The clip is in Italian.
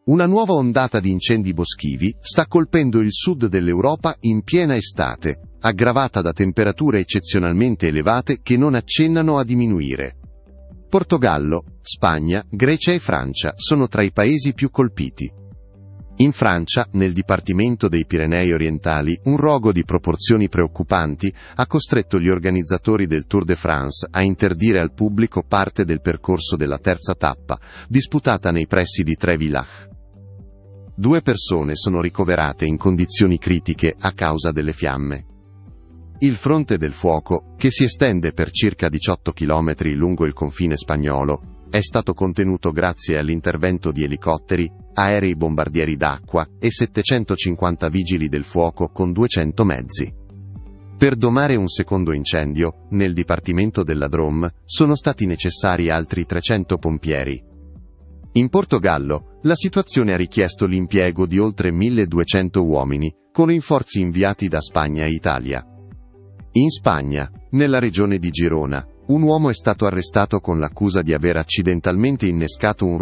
Una nuova ondata di incendi boschivi sta colpendo il sud dell'Europa in piena estate, aggravata da temperature eccezionalmente elevate che non accennano a diminuire. Portogallo, Spagna, Grecia e Francia sono tra i paesi più colpiti. In Francia, nel dipartimento dei Pirenei orientali, un rogo di proporzioni preoccupanti ha costretto gli organizzatori del Tour de France a interdire al pubblico parte del percorso della terza tappa, disputata nei pressi di Trévillach. 2 persone sono ricoverate in condizioni critiche a causa delle fiamme. Il fronte del fuoco, che si estende per circa 18 km lungo il confine spagnolo, è stato contenuto grazie all'intervento di elicotteri, aerei bombardieri d'acqua e 750 vigili del fuoco con 200 mezzi. Per domare un secondo incendio, nel dipartimento della Drôme, sono stati necessari altri 300 pompieri. In Portogallo, la situazione ha richiesto l'impiego di oltre 1200 uomini, con rinforzi inviati da Spagna e Italia. In Spagna, nella regione di Girona, un uomo è stato arrestato con l'accusa di aver accidentalmente innescato un